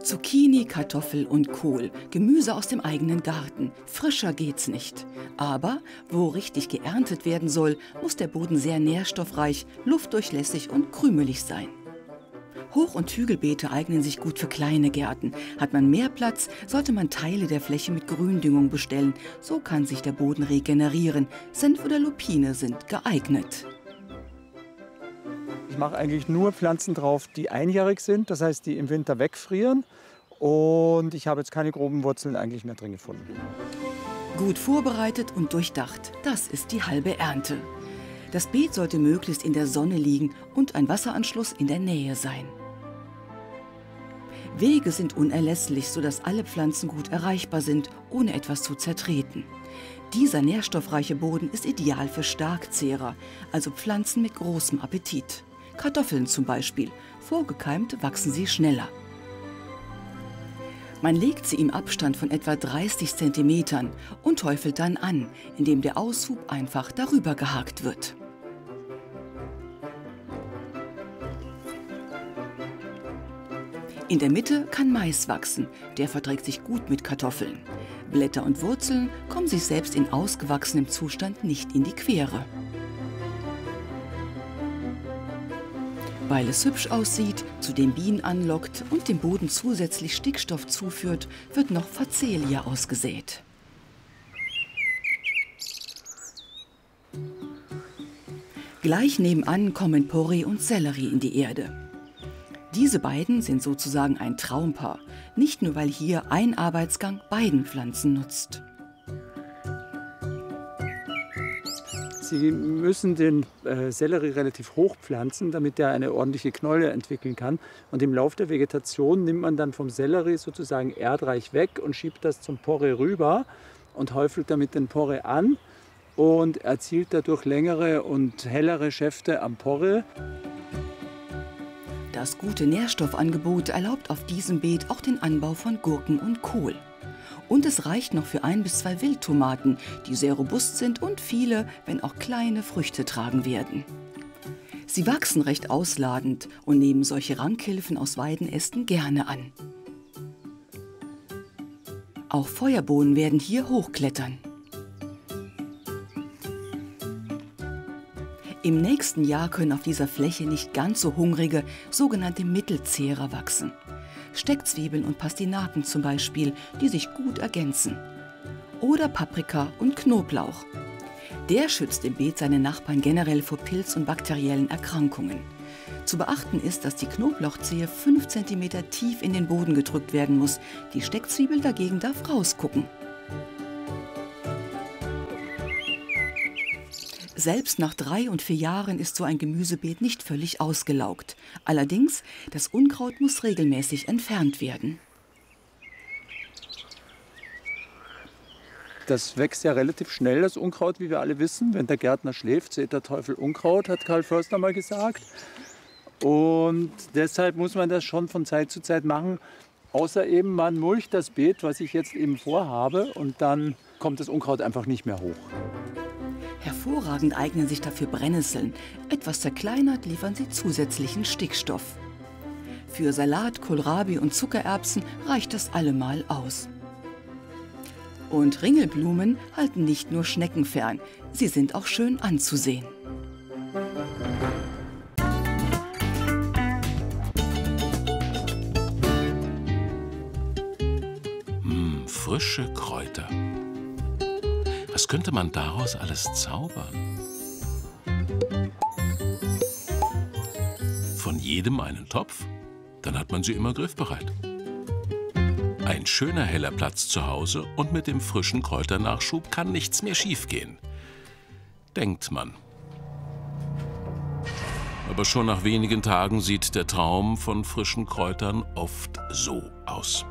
Zucchini, Kartoffel und Kohl, Gemüse aus dem eigenen Garten. Frischer geht's nicht. Aber wo richtig geerntet werden soll, muss der Boden sehr nährstoffreich, luftdurchlässig und krümelig sein. Hoch- und Hügelbeete eignen sich gut für kleine Gärten. Hat man mehr Platz, sollte man Teile der Fläche mit Gründüngung bestellen. So kann sich der Boden regenerieren. Senf oder Lupine sind geeignet. Ich mache eigentlich nur Pflanzen drauf, die einjährig sind, das heißt, die im Winter wegfrieren. Und ich habe jetzt keine groben Wurzeln eigentlich mehr drin gefunden. Gut vorbereitet und durchdacht, das ist die halbe Ernte. Das Beet sollte möglichst in der Sonne liegen und ein Wasseranschluss in der Nähe sein. Wege sind unerlässlich, sodass alle Pflanzen gut erreichbar sind, ohne etwas zu zertreten. Dieser nährstoffreiche Boden ist ideal für Starkzehrer, also Pflanzen mit großem Appetit. Kartoffeln zum Beispiel. Vorgekeimt wachsen sie schneller. Man legt sie im Abstand von etwa 30 cm und häufelt dann an, indem der Aushub einfach darüber gehakt wird. In der Mitte kann Mais wachsen, der verträgt sich gut mit Kartoffeln. Blätter und Wurzeln kommen sich selbst in ausgewachsenem Zustand nicht in die Quere. Weil es hübsch aussieht, zudem Bienen anlockt und dem Boden zusätzlich Stickstoff zuführt, wird noch Facelia ausgesät. Gleich nebenan kommen Porree und Sellerie in die Erde. Diese beiden sind sozusagen ein Traumpaar, nicht nur weil hier ein Arbeitsgang beiden Pflanzen nutzt. Sie müssen den Sellerie relativ hoch pflanzen, damit er eine ordentliche Knäule entwickeln kann. Und im Laufe der Vegetation nimmt man dann vom Sellerie sozusagen erdreich weg und schiebt das zum Porree rüber und häufelt damit den Porree an und erzielt dadurch längere und hellere Schäfte am Porree. Das gute Nährstoffangebot erlaubt auf diesem Beet auch den Anbau von Gurken und Kohl. Und es reicht noch für 1 bis 2 Wildtomaten, die sehr robust sind und viele, wenn auch kleine Früchte tragen werden. Sie wachsen recht ausladend und nehmen solche Rankhilfen aus Weidenästen gerne an. Auch Feuerbohnen werden hier hochklettern. Im nächsten Jahr können auf dieser Fläche nicht ganz so hungrige, sogenannte Mittelzehrer wachsen. Steckzwiebeln und Pastinaken zum Beispiel, die sich gut ergänzen. Oder Paprika und Knoblauch. Der schützt im Beet seine Nachbarn generell vor Pilz- und bakteriellen Erkrankungen. Zu beachten ist, dass die Knoblauchzehe 5 cm tief in den Boden gedrückt werden muss. Die Steckzwiebel dagegen darf rausgucken. Selbst nach 3 und 4 Jahren ist so ein Gemüsebeet nicht völlig ausgelaugt. Allerdings, das Unkraut muss regelmäßig entfernt werden. Das wächst ja relativ schnell, das Unkraut, wie wir alle wissen. Wenn der Gärtner schläft, sät der Teufel Unkraut, hat Karl Förster mal gesagt. Und deshalb muss man das schon von Zeit zu Zeit machen. Außer eben, man mulcht das Beet, was ich jetzt eben vorhabe, und dann kommt das Unkraut einfach nicht mehr hoch. Hervorragend eignen sich dafür Brennnesseln. Etwas zerkleinert liefern sie zusätzlichen Stickstoff. Für Salat, Kohlrabi und Zuckererbsen reicht das allemal aus. Und Ringelblumen halten nicht nur Schnecken fern, sie sind auch schön anzusehen. Frische Kräuter. Was könnte man daraus alles zaubern? Von jedem einen Topf? Dann hat man sie immer griffbereit. Ein schöner heller Platz zu Hause und mit dem frischen Kräuternachschub kann nichts mehr schiefgehen. Denkt man. Aber schon nach wenigen Tagen sieht der Traum von frischen Kräutern oft so aus.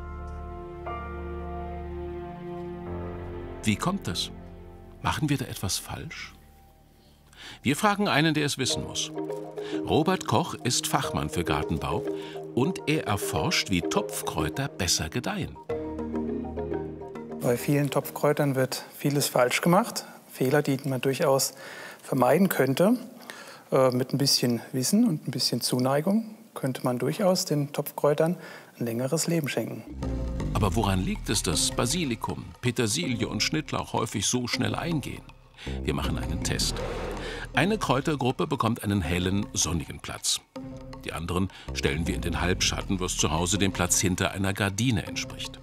Wie kommt das? Machen wir da etwas falsch? Wir fragen einen, der es wissen muss. Robert Koch ist Fachmann für Gartenbau und er erforscht, wie Topfkräuter besser gedeihen. Bei vielen Topfkräutern wird vieles falsch gemacht. Fehler, die man durchaus vermeiden könnte. Mit ein bisschen Wissen und ein bisschen Zuneigung könnte man durchaus den Topfkräutern ein längeres Leben schenken. Aber woran liegt es, dass Basilikum, Petersilie und Schnittlauch häufig so schnell eingehen? Wir machen einen Test. Eine Kräutergruppe bekommt einen hellen, sonnigen Platz. Die anderen stellen wir in den Halbschatten, was zu Hause dem Platz hinter einer Gardine entspricht.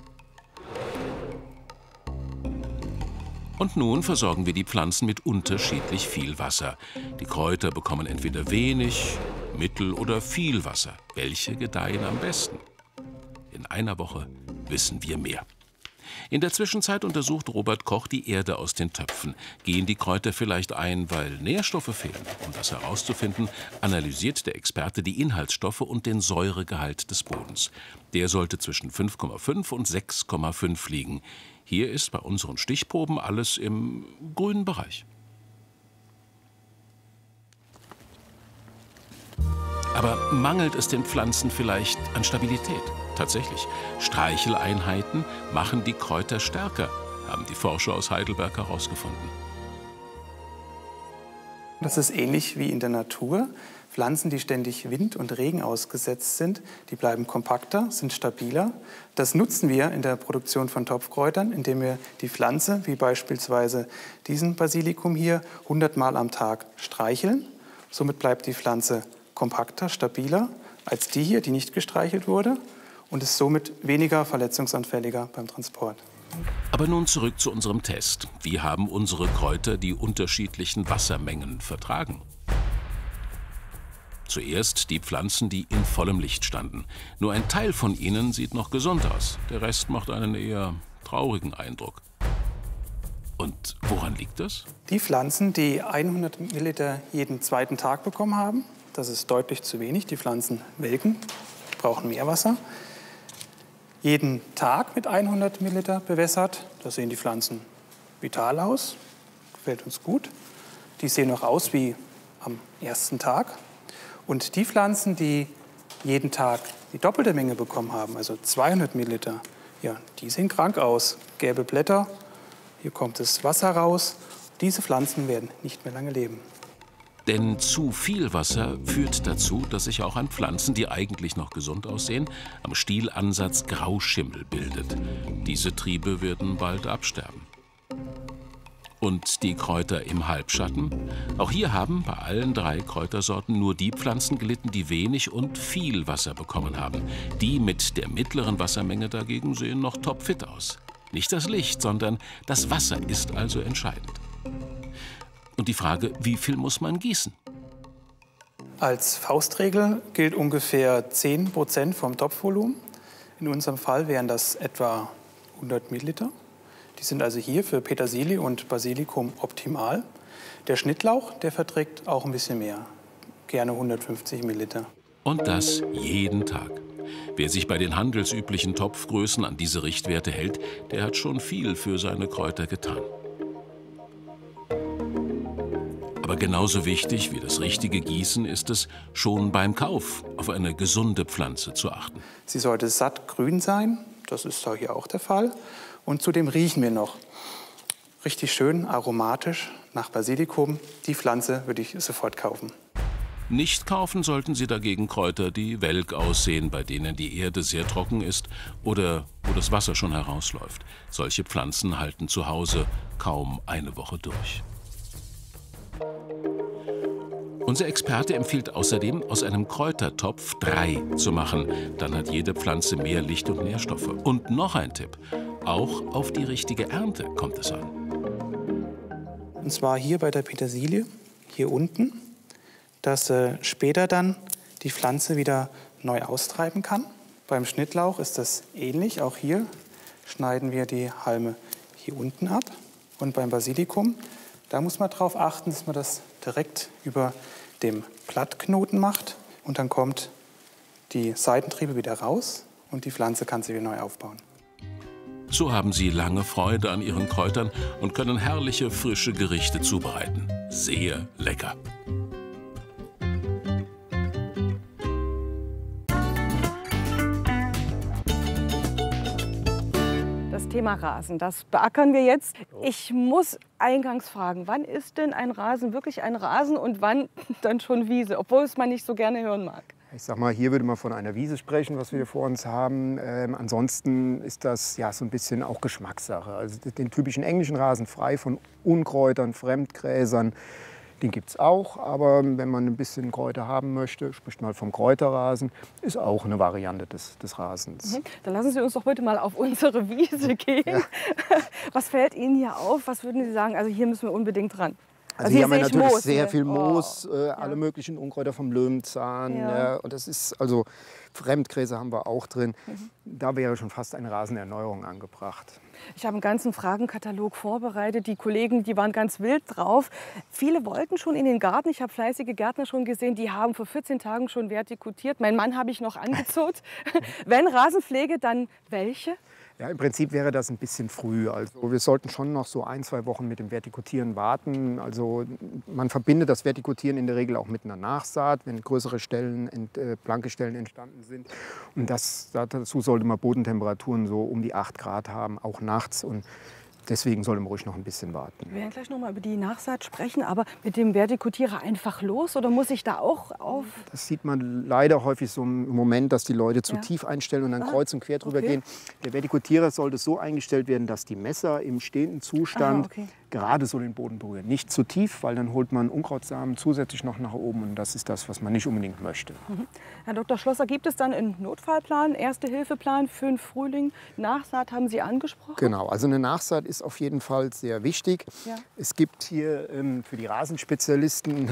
Und nun versorgen wir die Pflanzen mit unterschiedlich viel Wasser. Die Kräuter bekommen entweder wenig, mittel oder viel Wasser. Welche gedeihen am besten? In einer Woche wissen wir mehr. In der Zwischenzeit untersucht Robert Koch die Erde aus den Töpfen. Gehen die Kräuter vielleicht ein, weil Nährstoffe fehlen? Um das herauszufinden, analysiert der Experte die Inhaltsstoffe und den Säuregehalt des Bodens. Der sollte zwischen 5,5 und 6,5 liegen. Hier ist bei unseren Stichproben alles im grünen Bereich. Aber mangelt es den Pflanzen vielleicht an Stabilität? Tatsächlich, Streicheleinheiten machen die Kräuter stärker, haben die Forscher aus Heidelberg herausgefunden. Das ist ähnlich wie in der Natur. Pflanzen, die ständig Wind und Regen ausgesetzt sind, die bleiben kompakter, sind stabiler. Das nutzen wir in der Produktion von Topfkräutern, indem wir die Pflanze, wie beispielsweise diesen Basilikum hier, 100 Mal am Tag streicheln. Somit bleibt die Pflanze kompakter, stabiler als die hier, die nicht gestreichelt wurde, und ist somit weniger verletzungsanfälliger beim Transport. Aber nun zurück zu unserem Test. Wie haben unsere Kräuter die unterschiedlichen Wassermengen vertragen? Zuerst die Pflanzen, die in vollem Licht standen. Nur ein Teil von ihnen sieht noch gesund aus. Der Rest macht einen eher traurigen Eindruck. Und woran liegt das? Die Pflanzen, die 100 Milliliter jeden zweiten Tag bekommen haben, das ist deutlich zu wenig. Die Pflanzen welken, brauchen mehr Wasser. Jeden Tag mit 100 Milliliter bewässert, da sehen die Pflanzen vital aus, gefällt uns gut. Die sehen auch aus wie am ersten Tag. Und die Pflanzen, die jeden Tag die doppelte Menge bekommen haben, also 200 Milliliter, ja, die sehen krank aus. Gelbe Blätter, hier kommt das Wasser raus. Diese Pflanzen werden nicht mehr lange leben. Denn zu viel Wasser führt dazu, dass sich auch an Pflanzen, die eigentlich noch gesund aussehen, am Stielansatz Grauschimmel bildet. Diese Triebe werden bald absterben. Und die Kräuter im Halbschatten? Auch hier haben bei allen 3 Kräutersorten nur die Pflanzen gelitten, die wenig und viel Wasser bekommen haben. Die mit der mittleren Wassermenge dagegen sehen noch topfit aus. Nicht das Licht, sondern das Wasser ist also entscheidend. Und die Frage, wie viel muss man gießen? Als Faustregel gilt ungefähr 10% vom Topfvolumen. In unserem Fall wären das etwa 100 Milliliter. Die sind also hier für Petersilie und Basilikum optimal. Der Schnittlauch, der verträgt auch ein bisschen mehr, gerne 150 Milliliter. Und das jeden Tag. Wer sich bei den handelsüblichen Topfgrößen an diese Richtwerte hält, der hat schon viel für seine Kräuter getan. Aber genauso wichtig wie das richtige Gießen ist es, schon beim Kauf auf eine gesunde Pflanze zu achten. Sie sollte sattgrün sein, das ist hier auch der Fall. Und zudem riechen wir noch richtig schön aromatisch nach Basilikum. Die Pflanze würde ich sofort kaufen. Nicht kaufen sollten Sie dagegen Kräuter, die welk aussehen, bei denen die Erde sehr trocken ist oder wo das Wasser schon herausläuft. Solche Pflanzen halten zu Hause kaum eine Woche durch. Unser Experte empfiehlt außerdem, aus einem Kräutertopf 3 zu machen. Dann hat jede Pflanze mehr Licht und Nährstoffe. Und noch ein Tipp: Auch auf die richtige Ernte kommt es an. Und zwar hier bei der Petersilie, hier unten, dass später dann die Pflanze wieder neu austreiben kann. Beim Schnittlauch ist das ähnlich. Auch hier schneiden wir die Halme hier unten ab. Und beim Basilikum, da muss man darauf achten, dass man das direkt über dem Blattknoten macht. Und dann kommt die Seitentriebe wieder raus und die Pflanze kann sich wieder neu aufbauen. So haben Sie lange Freude an Ihren Kräutern und können herrliche, frische Gerichte zubereiten. Sehr lecker. Das Thema Rasen, das beackern wir jetzt. Ich muss eingangs fragen, wann ist denn ein Rasen wirklich ein Rasen und wann dann schon Wiese, obwohl es man nicht so gerne hören mag? Ich sag mal, hier würde man von einer Wiese sprechen, was wir hier vor uns haben. Ansonsten ist das ja so ein bisschen auch Geschmackssache. Also den typischen englischen Rasen frei von Unkräutern, Fremdgräsern, den gibt es auch. Aber wenn man ein bisschen Kräuter haben möchte, spricht man vom Kräuterrasen, ist auch eine Variante des Rasens. Dann lassen Sie uns doch heute mal auf unsere Wiese gehen. Ja. Was fällt Ihnen hier auf? Was würden Sie sagen? Also hier müssen wir unbedingt ran. Also hier haben wir natürlich sehr viel Moos, alle möglichen Unkräuter vom Löwenzahn. Und das ist, also Fremdgräser haben wir auch drin. Da wäre schon fast eine Rasenerneuerung angebracht. Ich habe einen ganzen Fragenkatalog vorbereitet. Die Kollegen, die waren ganz wild drauf. Viele wollten schon in den Garten. Ich habe fleißige Gärtner schon gesehen, die haben vor 14 Tagen schon vertikutiert. Mein Mann habe ich noch angezurrt. Wenn Rasenpflege, dann welche? Ja, im Prinzip wäre das ein bisschen früh. Also wir sollten schon noch so 1-2 Wochen mit dem Vertikutieren warten. Also man verbindet das Vertikutieren in der Regel auch mit einer Nachsaat, wenn größere Stellen, blanke Stellen entstanden sind. Und dazu sollte man Bodentemperaturen so um die 8 Grad haben, auch nachts. Und deswegen sollte man ruhig noch ein bisschen warten. Wir werden gleich noch mal über die Nachsaat sprechen, aber mit dem Vertikutierer einfach los oder muss ich da auch auf? Das sieht man leider häufig so im Moment, dass die Leute zu tief einstellen und dann kreuz und quer drüber gehen. Der Vertikutierer sollte so eingestellt werden, dass die Messer im stehenden Zustand gerade so den Boden berühren. Nicht zu tief, weil dann holt man Unkrautsamen zusätzlich noch nach oben und das ist das, was man nicht unbedingt möchte. Herr Dr. Schlosser, gibt es dann einen Notfallplan, Erste-Hilfe-Plan für den Frühling? Nachsaat haben Sie angesprochen? Genau, also eine Nachsaat ist auf jeden Fall sehr wichtig. Ja. Es gibt hier für die Rasenspezialisten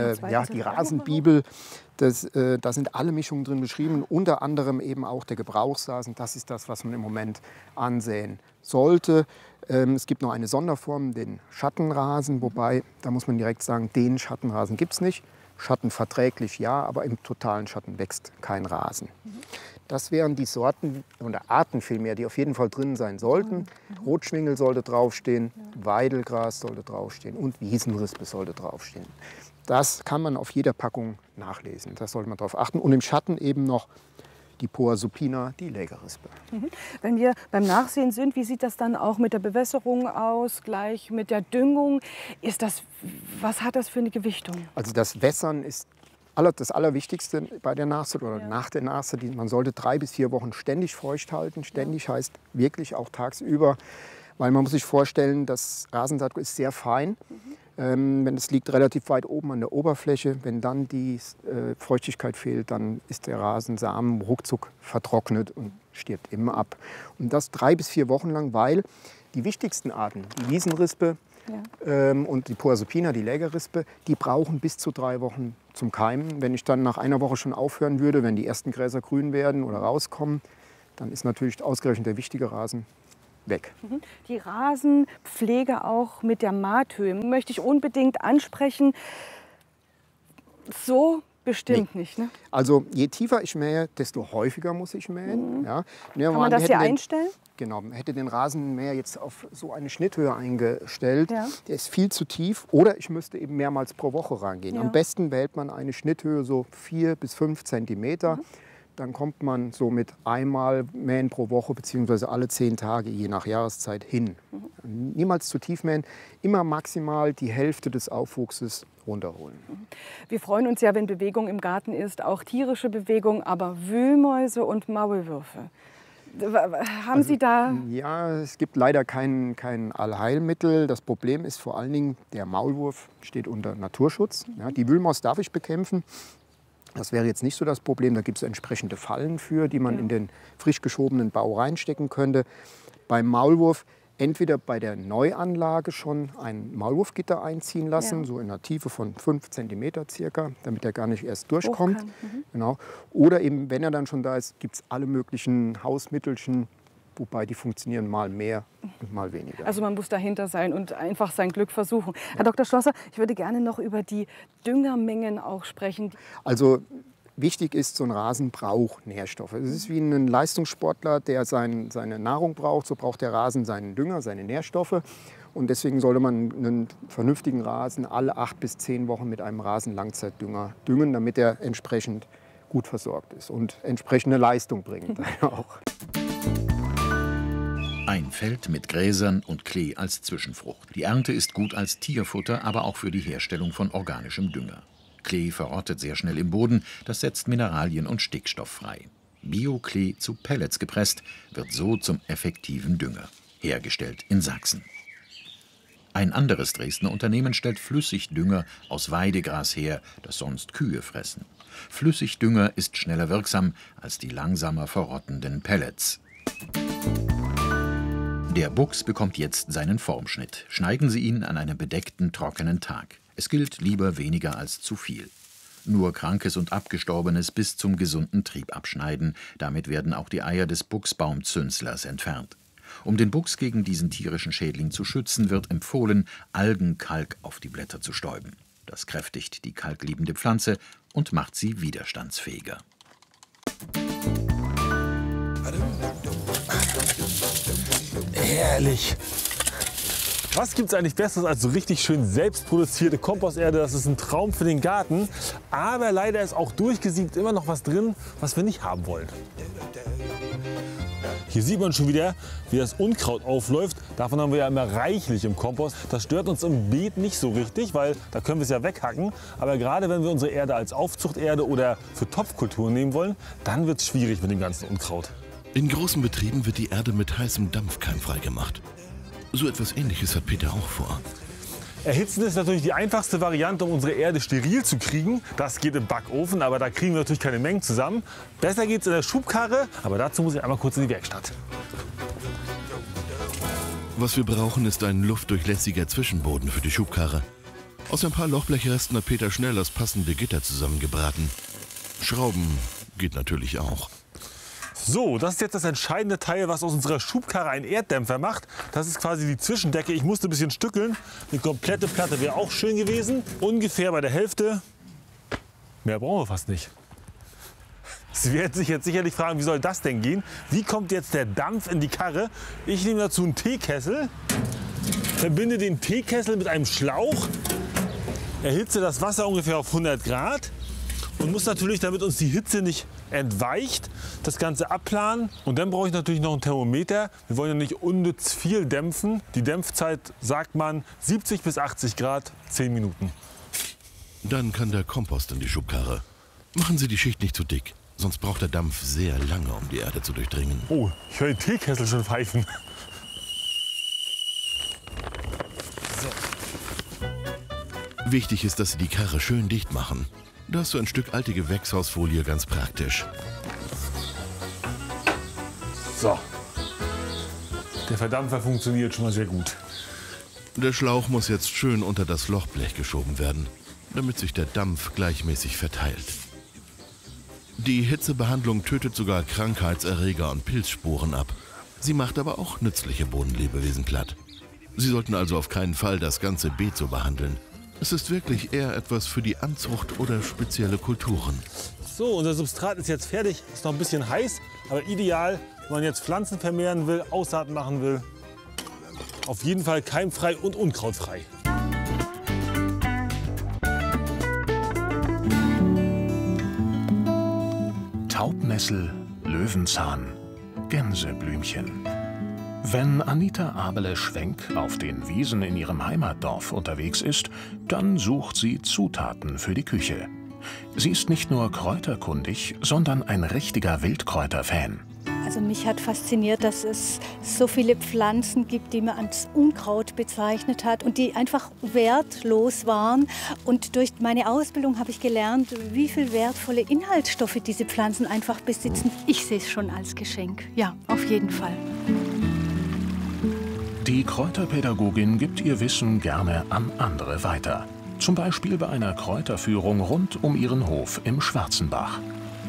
die Rasenbibel. Da sind alle Mischungen drin beschrieben, unter anderem eben auch der Gebrauchsrasen. Das ist das, was man im Moment ansehen sollte. Es gibt noch eine Sonderform, den Schattenrasen, wobei, da muss man direkt sagen, den Schattenrasen gibt es nicht. Schattenverträglich ja, aber im totalen Schatten wächst kein Rasen. Das wären die Sorten oder Arten vielmehr, die auf jeden Fall drin sein sollten. Rotschwingel sollte draufstehen, Weidelgras sollte draufstehen und Wiesenrispe sollte draufstehen. Das kann man auf jeder Packung nachlesen. Da sollte man darauf achten. Und im Schatten eben noch die Poa supina, die Lägerrispe. Wenn wir beim Nachsehen sind, wie sieht das dann auch mit der Bewässerung aus, gleich mit der Düngung? Was hat das für eine Gewichtung? Also das Wässern ist das Allerwichtigste bei der Nachsaat oder nach der Nachsaat. Man sollte 3 bis 4 Wochen ständig feucht halten. Ständig heißt wirklich auch tagsüber. Weil man muss sich vorstellen, das Rasensaat ist sehr fein. Es liegt relativ weit oben an der Oberfläche. Wenn dann die Feuchtigkeit fehlt, dann ist der Rasensamen ruckzuck vertrocknet und stirbt immer ab. Und das 3 bis 4 Wochen lang, weil die wichtigsten Arten, die Wiesenrispe und die Poa supina, die Lägerrispe, die brauchen bis zu 3 Wochen zum Keimen. Wenn ich dann nach einer Woche schon aufhören würde, wenn die ersten Gräser grün werden oder rauskommen, dann ist natürlich ausgerechnet der wichtige Rasen weg. Die Rasenpflege auch mit der Mahthöhe möchte ich unbedingt ansprechen. So bestimmt nicht, ne? Also je tiefer ich mähe, desto häufiger muss ich mähen. Ja. Kann man das hier einstellen? Genau, man hätte den Rasenmäher jetzt auf so eine Schnitthöhe eingestellt. Ja. Der ist viel zu tief oder ich müsste eben mehrmals pro Woche rangehen. Ja. Am besten wählt man eine Schnitthöhe so 4 bis 5 Zentimeter. Dann kommt man so mit einmal mähen pro Woche bzw. alle 10 Tage, je nach Jahreszeit, hin. Niemals zu tief mähen, immer maximal die Hälfte des Aufwuchses runterholen. Wir freuen uns ja, wenn Bewegung im Garten ist, auch tierische Bewegung, aber Wühlmäuse und Maulwürfe. Haben Sie da? Ja, es gibt leider kein Allheilmittel. Das Problem ist vor allen Dingen, der Maulwurf steht unter Naturschutz. Ja, die Wühlmaus darf ich bekämpfen. Das wäre jetzt nicht so das Problem. Da gibt es entsprechende Fallen für, die man in den frisch geschobenen Bau reinstecken könnte. Beim Maulwurf entweder bei der Neuanlage schon ein Maulwurfgitter einziehen lassen, so in einer Tiefe von 5 cm circa, damit er gar nicht erst durchkommt. Genau. Oder eben, wenn er dann schon da ist, gibt es alle möglichen Hausmittelchen, wobei die funktionieren mal mehr und mal weniger. Also man muss dahinter sein und einfach sein Glück versuchen. Herr Dr. Schlosser, ich würde gerne noch über die Düngermengen auch sprechen. Also wichtig ist, so ein Rasen braucht Nährstoffe. Es ist wie ein Leistungssportler, der seine Nahrung braucht, so braucht der Rasen seinen Dünger, seine Nährstoffe. Und deswegen sollte man einen vernünftigen Rasen alle 8 bis 10 Wochen mit einem Rasenlangzeitdünger düngen, damit er entsprechend gut versorgt ist und entsprechende Leistung bringt. Auch. Ein Feld mit Gräsern und Klee als Zwischenfrucht. Die Ernte ist gut als Tierfutter, aber auch für die Herstellung von organischem Dünger. Klee verrottet sehr schnell im Boden, das setzt Mineralien und Stickstoff frei. Bio-Klee zu Pellets gepresst, wird so zum effektiven Dünger. Hergestellt in Sachsen. Ein anderes Dresdner Unternehmen stellt Flüssigdünger aus Weidegras her, das sonst Kühe fressen. Flüssigdünger ist schneller wirksam als die langsamer verrottenden Pellets. Der Buchs bekommt jetzt seinen Formschnitt. Schneiden Sie ihn an einem bedeckten, trockenen Tag. Es gilt lieber weniger als zu viel. Nur Krankes und Abgestorbenes bis zum gesunden Trieb abschneiden. Damit werden auch die Eier des Buchsbaumzünslers entfernt. Um den Buchs gegen diesen tierischen Schädling zu schützen, wird empfohlen, Algenkalk auf die Blätter zu stäuben. Das kräftigt die kalkliebende Pflanze und macht sie widerstandsfähiger. Herrlich! Was gibt es eigentlich Besseres als so richtig schön selbstproduzierte Komposterde? Das ist ein Traum für den Garten. Aber leider ist auch durchgesiebt immer noch was drin, was wir nicht haben wollen. Hier sieht man schon wieder, wie das Unkraut aufläuft. Davon haben wir ja immer reichlich im Kompost. Das stört uns im Beet nicht so richtig, weil da können wir es ja weghacken. Aber gerade wenn wir unsere Erde als Aufzuchterde oder für Topfkulturen nehmen wollen, dann wird es schwierig mit dem ganzen Unkraut. In großen Betrieben wird die Erde mit heißem Dampf keimfrei gemacht. So etwas Ähnliches hat Peter auch vor. Erhitzen ist natürlich die einfachste Variante, um unsere Erde steril zu kriegen. Das geht im Backofen, aber da kriegen wir natürlich keine Mengen zusammen. Besser geht es in der Schubkarre, aber dazu muss ich einmal kurz in die Werkstatt. Was wir brauchen, ist ein luftdurchlässiger Zwischenboden für die Schubkarre. Aus ein paar Lochblechresten hat Peter schnell das passende Gitter zusammengebraten. Schrauben geht natürlich auch. So, das ist jetzt das entscheidende Teil, was aus unserer Schubkarre einen Erddämpfer macht. Das ist quasi die Zwischendecke. Ich musste ein bisschen stückeln. Eine komplette Platte wäre auch schön gewesen. Ungefähr bei der Hälfte. Mehr brauchen wir fast nicht. Sie werden sich jetzt sicherlich fragen, wie soll das denn gehen? Wie kommt jetzt der Dampf in die Karre? Ich nehme dazu einen Teekessel, verbinde den Teekessel mit einem Schlauch, erhitze das Wasser ungefähr auf 100 Grad und muss natürlich, damit uns die Hitze nicht entweicht, das Ganze abplanen. Und dann brauche ich natürlich noch ein Thermometer. Wir wollen ja nicht unnütz viel dämpfen. Die Dämpfzeit, sagt man, 70 bis 80 Grad, 10 Minuten. Dann kann der Kompost in die Schubkarre. Machen Sie die Schicht nicht zu dick, sonst braucht der Dampf sehr lange, um die Erde zu durchdringen. Oh, ich höre den Teekessel schon pfeifen. Wichtig ist, dass Sie die Karre schön dicht machen. Da ist so ein Stück alte Gewächshausfolie ganz praktisch. So. Der Verdampfer funktioniert schon mal sehr gut. Der Schlauch muss jetzt schön unter das Lochblech geschoben werden, damit sich der Dampf gleichmäßig verteilt. Die Hitzebehandlung tötet sogar Krankheitserreger und Pilzsporen ab. Sie macht aber auch nützliche Bodenlebewesen platt. Sie sollten also auf keinen Fall das ganze Beet so behandeln. Es ist wirklich eher etwas für die Anzucht oder spezielle Kulturen. So, unser Substrat ist jetzt fertig. Ist noch ein bisschen heiß, aber ideal, wenn man jetzt Pflanzen vermehren will, Aussaat machen will. Auf jeden Fall keimfrei und unkrautfrei. Taubnessel, Löwenzahn, Gänseblümchen. Wenn Anita Aberle-Schwenk auf den Wiesen in ihrem Heimatdorf unterwegs ist, dann sucht sie Zutaten für die Küche. Sie ist nicht nur kräuterkundig, sondern ein richtiger Wildkräuter-Fan. Also mich hat fasziniert, dass es so viele Pflanzen gibt, die man als Unkraut bezeichnet hat und die einfach wertlos waren. Und durch meine Ausbildung habe ich gelernt, wie viel wertvolle Inhaltsstoffe diese Pflanzen einfach besitzen. Ich sehe es schon als Geschenk, ja, auf jeden Fall. Die Kräuterpädagogin gibt ihr Wissen gerne an andere weiter. Zum Beispiel bei einer Kräuterführung rund um ihren Hof im Schwarzenbach.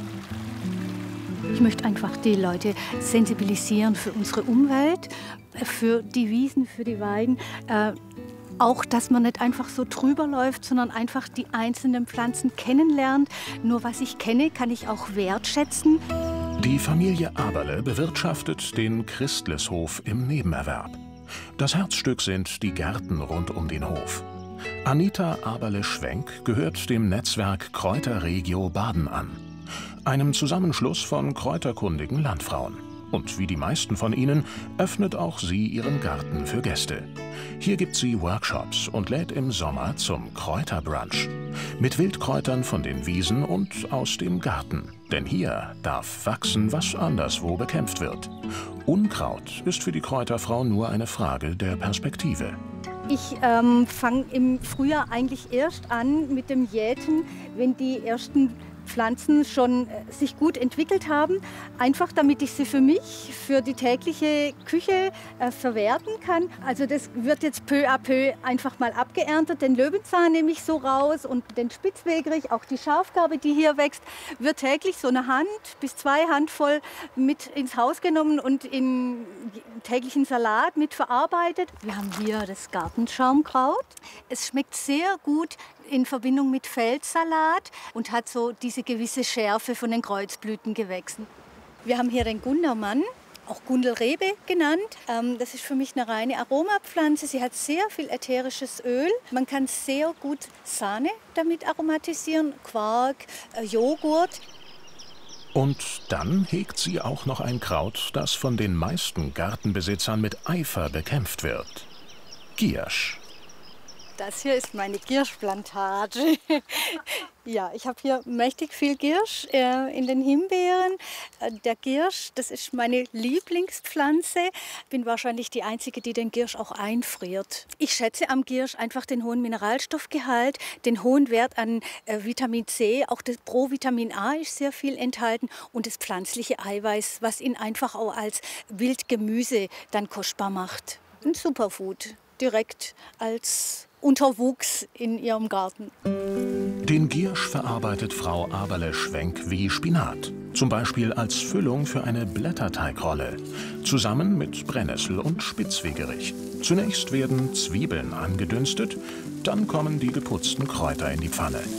Ich möchte einfach die Leute sensibilisieren für unsere Umwelt, für die Wiesen, für die Weiden. Auch, dass man nicht einfach so drüber läuft, sondern einfach die einzelnen Pflanzen kennenlernt. Nur was ich kenne, kann ich auch wertschätzen. Die Familie Aberle bewirtschaftet den Christlishof im Nebenerwerb. Das Herzstück sind die Gärten rund um den Hof. Anita Aberle-Schwenk gehört dem Netzwerk Kräuterregio Baden an, einem Zusammenschluss von kräuterkundigen Landfrauen. Und wie die meisten von ihnen öffnet auch sie ihren Garten für Gäste. Hier gibt sie Workshops und lädt im Sommer zum Kräuterbrunch. Mit Wildkräutern von den Wiesen und aus dem Garten. Denn hier darf wachsen, was anderswo bekämpft wird. Unkraut ist für die Kräuterfrau nur eine Frage der Perspektive. Ich fange im Frühjahr eigentlich erst an mit dem Jäten, wenn die ersten Pflanzen schon sich gut entwickelt haben, einfach damit ich sie für mich, für die tägliche Küche verwerten kann. Also das wird jetzt peu à peu einfach mal abgeerntet. Den Löwenzahn nehme ich so raus und den Spitzwegerich, auch die Schafgarbe, die hier wächst, wird täglich so eine Hand bis 2 Handvoll mit ins Haus genommen und in täglichen Salat mit verarbeitet. Wir haben hier das Gartenschaumkraut. Es schmeckt sehr gut in Verbindung mit Feldsalat und hat so diese gewisse Schärfe von den Kreuzblütengewächsen. Wir haben hier den Gundermann, auch Gundelrebe genannt. Das ist für mich eine reine Aromapflanze. Sie hat sehr viel ätherisches Öl. Man kann sehr gut Sahne damit aromatisieren, Quark, Joghurt. Und dann hegt sie auch noch ein Kraut, das von den meisten Gartenbesitzern mit Eifer bekämpft wird. Giersch. Das hier ist meine Gierschplantage. Ja, ich habe hier mächtig viel Giersch in den Himbeeren. Der Giersch, das ist meine Lieblingspflanze. Ich bin wahrscheinlich die Einzige, die den Giersch auch einfriert. Ich schätze am Giersch einfach den hohen Mineralstoffgehalt, den hohen Wert an Vitamin C. Auch das Provitamin A ist sehr viel enthalten und das pflanzliche Eiweiß, was ihn einfach auch als Wildgemüse dann kostbar macht. Ein Superfood, direkt als Unterwuchs in ihrem Garten. Den Giersch verarbeitet Frau Aberle-Schwenk wie Spinat. Zum Beispiel als Füllung für eine Blätterteigrolle. Zusammen mit Brennnessel und Spitzwegerich. Zunächst werden Zwiebeln angedünstet, dann kommen die geputzten Kräuter in die Pfanne.